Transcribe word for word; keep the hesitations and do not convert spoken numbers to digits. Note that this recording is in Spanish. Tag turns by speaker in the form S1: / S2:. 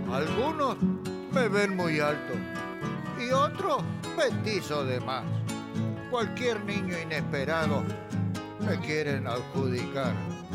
S1: Algunos me ven muy alto y otros petizo de más. Cualquier niño inesperado me quieren adjudicar.